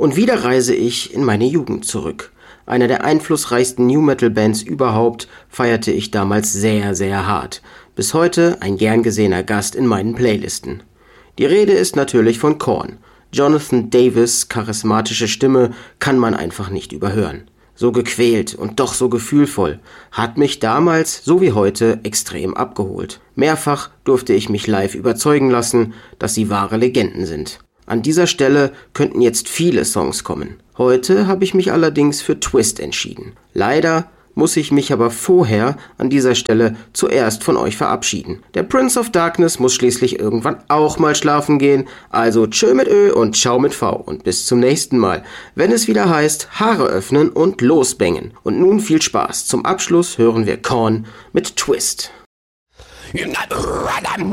Und wieder reise ich in meine Jugend zurück. Eine der einflussreichsten New-Metal-Bands überhaupt feierte ich damals sehr, sehr hart. Bis heute ein gern gesehener Gast in meinen Playlisten. Die Rede ist natürlich von Korn. Jonathan Davis' charismatische Stimme kann man einfach nicht überhören. So gequält und doch so gefühlvoll, hat mich damals, so wie heute, extrem abgeholt. Mehrfach durfte ich mich live überzeugen lassen, dass sie wahre Legenden sind. An dieser Stelle könnten jetzt viele Songs kommen. Heute habe ich mich allerdings für Twist entschieden. Leider muss ich mich aber vorher an dieser Stelle zuerst von euch verabschieden. Der Prince of Darkness muss schließlich irgendwann auch mal schlafen gehen, also tschö mit Ö und ciao mit V und bis zum nächsten Mal, wenn es wieder heißt Haare öffnen und losbängen. Und nun viel Spaß. Zum Abschluss hören wir Korn mit Twist. You're not running.